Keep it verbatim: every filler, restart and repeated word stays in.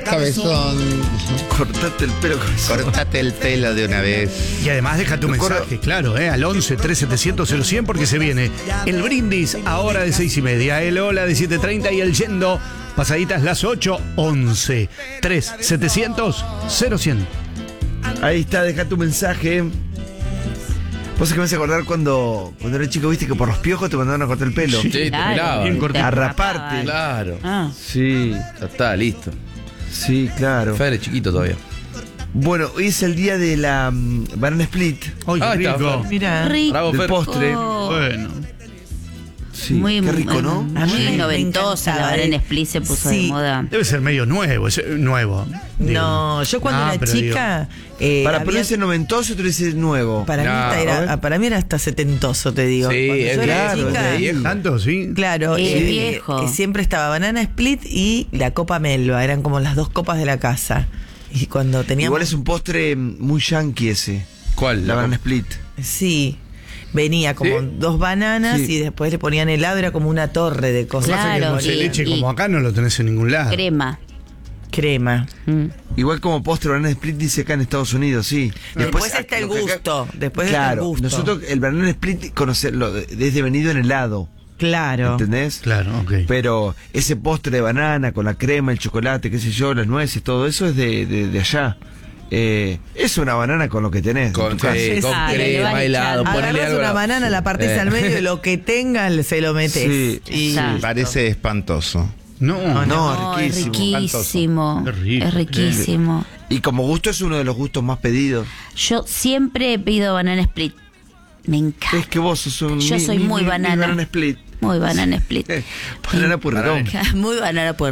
cabezón. Cortate el pelo, cabezón. Cortate el pelo de una vez. Y además deja tu Me acuerdo- mensaje, claro, ¿eh? al once, tres setecientos, cero cien, porque se viene el brindis ahora de seis y media, el hola de siete treinta y el yendo pasaditas las ocho, once, tres setecientos, cero cien. Ahí está, deja tu mensaje. Vos es que me hace acordar cuando, cuando era chico, viste que por los piojos te mandaban a cortar el pelo. Sí, te miraba. bien cortito. A raparte. Claro. Ah. Sí, Ya está, listo. sí, claro. Fede chiquito todavía. Bueno, hoy es el día de la mm, banana split, ¡Ay, qué Ah, está, rico! Fer. Mira. Bravo, del Fer. postre. Bueno. Sí, Muy, qué rico, ¿no? A mí Muy me noventosa, encantaba, la eh. en Split se puso Sí. de moda. Debe ser medio nuevo, es, eh, nuevo. digo. No, yo cuando Ah, era pero chica. eh, Para había- pero dice noventoso, otro dice nuevo. para, No, mí hasta a ver. era, para mí era hasta setentoso, te digo. Sí, Cuando es yo era claro, chica, es de digo, ¿tanto? Sí. claro, Es eh, viejo. que siempre estaba Banana Split y la Copa Melba, eran como las dos copas de la casa. Y cuando teníamos. Igual es un postre muy yankee ese. ¿Cuál? La banana split. Sí. Venía como ¿Sí? dos bananas Sí. y después le ponían helado, era como una torre de cosas. Pasa que el Claro, dulce de y- leche y- como acá no lo tenés en ningún lado. Crema. Crema. Mm. Igual como postre banana split dice acá en Estados Unidos, sí. Después, está el lo que acá- gusto. Después claro, está el gusto. nosotros el banana split conocerlo desde venido en helado, Claro. ¿entendés? Claro, ok. Pero ese postre de banana con la crema, el chocolate, qué sé yo, las nueces, todo eso es de, de, de allá. Eh, es una banana con lo que tenés. en Con, tu casa. eh, con Exacto, le van crema, helado, echando. ponele Agarras algo. una a la- banana, la partís Eh. al medio y lo que tengan se lo metes. Sí, y Exacto. Parece espantoso. No, No, No, es riquísimo. riquísimo. Qué rico. Es riquísimo. Y como gusto es uno de los gustos más pedidos. Yo siempre pido banana split. Me encanta. Es que vos sos un Yo mi- soy mi- muy mi- mi banana. banana split. Muy banana split. Banana purrón. Muy banana por